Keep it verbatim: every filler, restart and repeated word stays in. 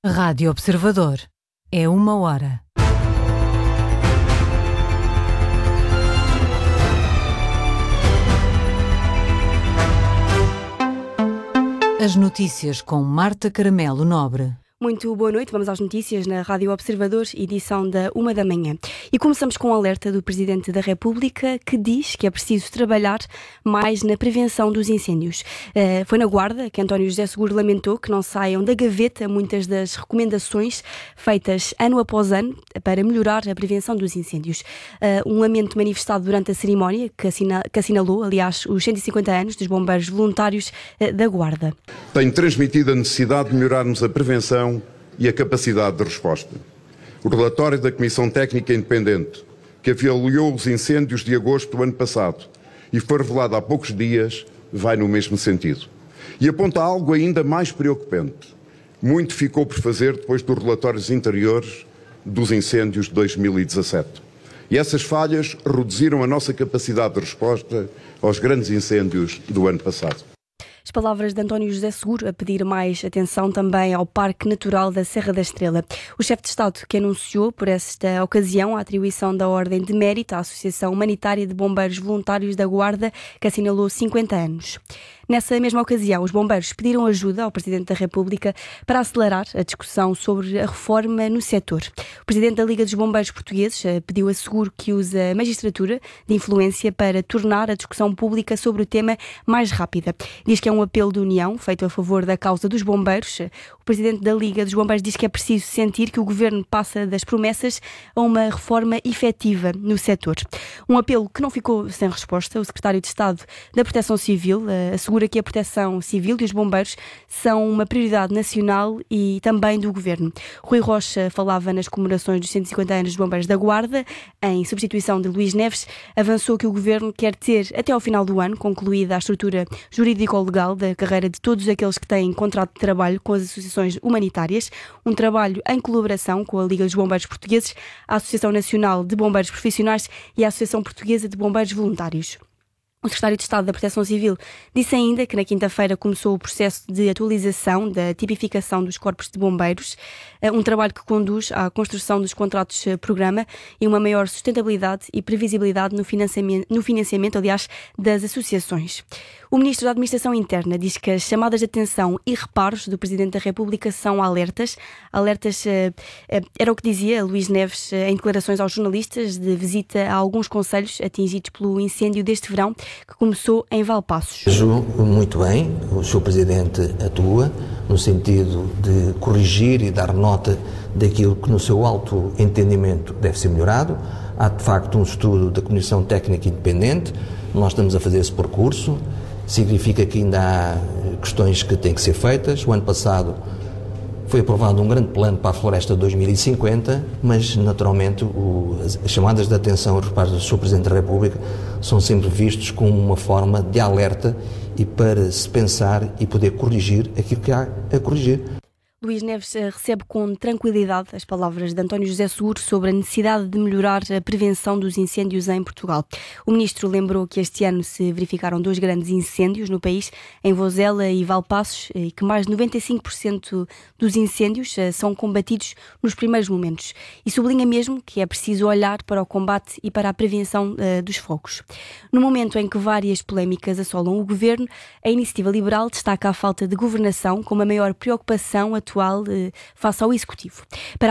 Rádio Observador. É uma hora. As notícias com Marta Caramelo Nobre. Muito boa noite, vamos às notícias na Rádio Observador, edição da uma da manhã. E começamos com um alerta do Presidente da República que diz que é preciso trabalhar mais na prevenção dos incêndios. Uh, foi na Guarda que António José Seguro lamentou que não saiam da gaveta muitas das recomendações feitas ano após ano para melhorar a prevenção dos incêndios. Uh, um lamento manifestado durante a cerimónia que, assina, que assinalou, aliás, os cento e cinquenta anos dos bombeiros voluntários uh, da Guarda. Tenho transmitido a necessidade de melhorarmos a prevenção e a capacidade de resposta. O relatório da Comissão Técnica Independente, que avaliou os incêndios de agosto do ano passado e foi revelado há poucos dias, vai no mesmo sentido. E aponta algo ainda mais preocupante. Muito ficou por fazer depois dos relatórios anteriores dos incêndios de dois mil e dezassete. E essas falhas reduziram a nossa capacidade de resposta aos grandes incêndios do ano passado. As palavras de António José Seguro a pedir mais atenção também ao Parque Natural da Serra da Estrela. O chefe de Estado que anunciou por esta ocasião a atribuição da Ordem de Mérito à Associação Humanitária de Bombeiros Voluntários da Guarda, que assinalou cinquenta anos. Nessa mesma ocasião, os bombeiros pediram ajuda ao Presidente da República para acelerar a discussão sobre a reforma no setor. O Presidente da Liga dos Bombeiros Portugueses pediu a Seguro que use a magistratura de influência para tornar a discussão pública sobre o tema mais rápida. Diz que é um apelo de união feito a favor da causa dos bombeiros. O Presidente da Liga dos Bombeiros diz que é preciso sentir que o Governo passa das promessas a uma reforma efetiva no setor. Um apelo que não ficou sem resposta. O Secretário de Estado da Proteção Civil assegura que a proteção civil e os bombeiros são uma prioridade nacional e também do Governo. Rui Rocha falava nas comemorações dos cento e cinquenta anos dos bombeiros da Guarda, em substituição de Luís Neves, avançou que o Governo quer ter até ao final do ano concluída a estrutura jurídico-legal da carreira de todos aqueles que têm contrato de trabalho com as associações humanitárias, um trabalho em colaboração com a Liga dos Bombeiros Portugueses, a Associação Nacional de Bombeiros Profissionais e a Associação Portuguesa de Bombeiros Voluntários. O Secretário de Estado da Proteção Civil disse ainda que na quinta-feira começou o processo de atualização da tipificação dos corpos de bombeiros, um trabalho que conduz à construção dos contratos-programa e uma maior sustentabilidade e previsibilidade no financiamento, no financiamento, aliás, das associações. O Ministro da Administração Interna diz que as chamadas de atenção e reparos do Presidente da República são alertas. Alertas, era o que dizia Luís Neves em declarações aos jornalistas de visita a alguns concelhos atingidos pelo incêndio deste verão, que começou em Valpaços. Vejo muito bem, o senhor Presidente atua no sentido de corrigir e dar nota daquilo que no seu alto entendimento deve ser melhorado. Há de facto um estudo da Comissão Técnica Independente, nós estamos a fazer esse percurso, significa que ainda há questões que têm que ser feitas. O ano passado foi aprovado um grande plano para a Floresta dois mil e cinquenta, mas naturalmente o, as chamadas de atenção aos reparos do senhor Presidente da República são sempre vistos como uma forma de alerta e para se pensar e poder corrigir aquilo que há a corrigir. Luís Neves recebe com tranquilidade as palavras de António José Seguro sobre a necessidade de melhorar a prevenção dos incêndios em Portugal. O ministro lembrou que este ano se verificaram dois grandes incêndios no país, em Vozela e Valpaços, e que mais de noventa e cinco por cento dos incêndios são combatidos nos primeiros momentos. E sublinha mesmo que é preciso olhar para o combate e para a prevenção uh, dos focos. No momento em que várias polémicas assolam o governo, a Iniciativa Liberal destaca a falta de governação como a maior preocupação atual face ao Executivo. Para